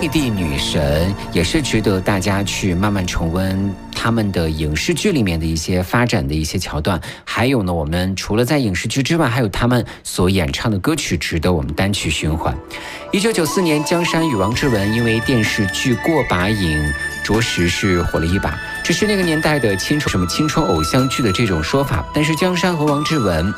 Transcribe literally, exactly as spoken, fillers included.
内地女神也是值得大家去慢慢重温他们的影视剧里面的一些发展的一些桥段，还有呢，我们除了在影视剧之外，还有他们所演唱的歌曲值得我们单曲循环。一九九四年，江山与王志文因为电视剧《过把瘾》着实是火了一把，这是那个年代的青春什么青春偶像剧的这种说法。但是江山和王志文